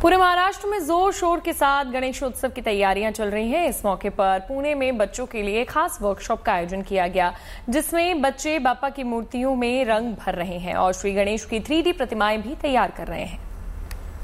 पूरे महाराष्ट्र में जोर शोर के साथ गणेशोत्सव की तैयारियां चल रही हैं। इस मौके पर पुणे में बच्चों के लिए खास वर्कशॉप का आयोजन किया गया, जिसमें बच्चे बापा की मूर्तियों में रंग भर रहे हैं और श्री गणेश की 3D प्रतिमाएं भी तैयार कर रहे हैं।